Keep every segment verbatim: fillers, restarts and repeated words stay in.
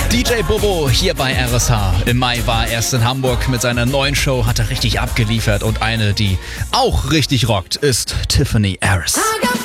D J Bobo hier bei R S H. Im Mai war er erst in Hamburg mit seiner neuen Show, hat er richtig abgeliefert. Und eine, die auch richtig rockt, ist Tiffany Harris.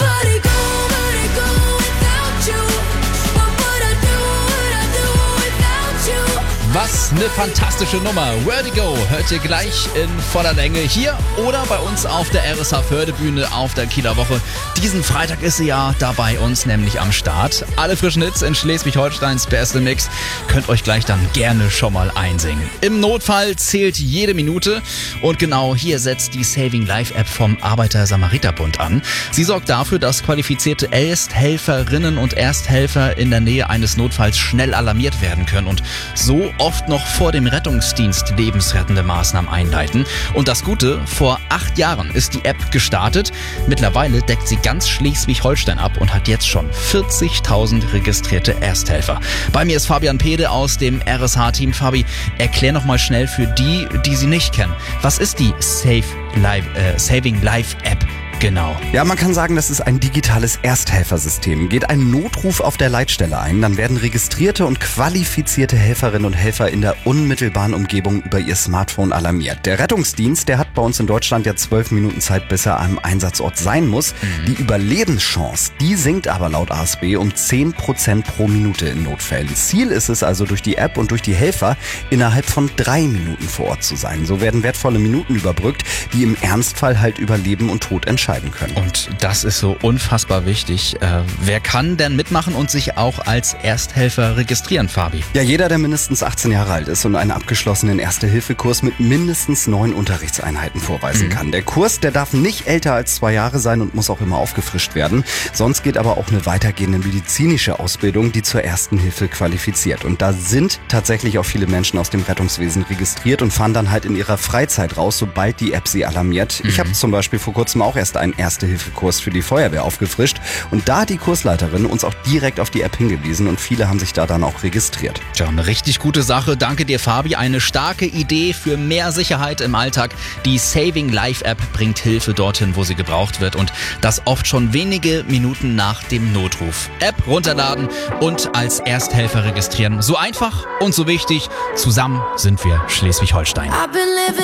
Was eine fantastische Nummer. Where to go hört ihr gleich in voller Länge hier oder bei uns auf der R S H Fördebühne auf der Kieler Woche. Diesen Freitag ist sie ja da bei uns, nämlich am Start. Alle frischen Hits in Schleswig-Holsteins beste Mix. Könnt euch gleich dann gerne schon mal einsingen. Im Notfall zählt jede Minute und genau hier setzt die Saving Life App vom Arbeiter-Samariter-Bund an. Sie sorgt dafür, dass qualifizierte Ersthelferinnen und Ersthelfer in der Nähe eines Notfalls schnell alarmiert werden können und so oft noch vor dem Rettungsdienst lebensrettende Maßnahmen einleiten. Und das Gute, vor acht Jahren ist die App gestartet. Mittlerweile deckt sie ganz Schleswig-Holstein ab und hat jetzt schon vierzigtausend registrierte Ersthelfer. Bei mir ist Fabian Pede aus dem R S H-Team. Fabi, erklär noch mal schnell für die, die sie nicht kennen. Was ist die Save Life, äh, Saving Life App? Genau. Ja, man kann sagen, das ist ein digitales Ersthelfersystem. Geht ein Notruf auf der Leitstelle ein, dann werden registrierte und qualifizierte Helferinnen und Helfer in der unmittelbaren Umgebung über ihr Smartphone alarmiert. Der Rettungsdienst, der hat bei uns in Deutschland ja zwölf Minuten Zeit, bis er am Einsatzort sein muss. Mhm. Die Überlebenschance, die sinkt aber laut A S B um zehn Prozent pro Minute in Notfällen. Ziel ist es also, durch die App und durch die Helfer innerhalb von drei Minuten vor Ort zu sein. So werden wertvolle Minuten überbrückt, die im Ernstfall halt über Leben und Tod entscheiden können. Und das ist so unfassbar wichtig. Äh, wer kann denn mitmachen und sich auch als Ersthelfer registrieren, Fabi? Ja, jeder, der mindestens achtzehn Jahre alt ist und einen abgeschlossenen Erste-Hilfe-Kurs mit mindestens neun Unterrichtseinheiten vorweisen mhm. kann. Der Kurs, der darf nicht älter als zwei Jahre sein und muss auch immer aufgefrischt werden. Sonst geht aber auch eine weitergehende medizinische Ausbildung, die zur Ersten Hilfe qualifiziert. Und da sind tatsächlich auch viele Menschen aus dem Rettungswesen registriert und fahren dann halt in ihrer Freizeit raus, sobald die App sie alarmiert. Mhm. Ich habe zum Beispiel vor kurzem auch erst einen Erste-Hilfe-Kurs für die Feuerwehr aufgefrischt und da hat die Kursleiterin uns auch direkt auf die App hingewiesen und viele haben sich da dann auch registriert. Tja, eine richtig gute Sache. Danke dir, Fabi. Eine starke Idee für mehr Sicherheit im Alltag. Die Saving Life App bringt Hilfe dorthin, wo sie gebraucht wird und das oft schon wenige Minuten nach dem Notruf. App runterladen und als Ersthelfer registrieren. So einfach und so wichtig. Zusammen sind wir Schleswig-Holstein.